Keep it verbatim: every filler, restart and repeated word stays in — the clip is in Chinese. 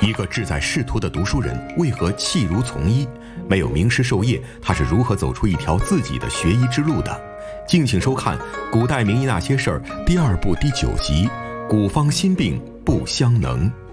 一个志在仕途的读书人为何弃儒从医？没有名师授业，他是如何走出一条自己的学医之路的？敬请收看《古代名医那些事儿》第二部第九集《古方心病不相能》。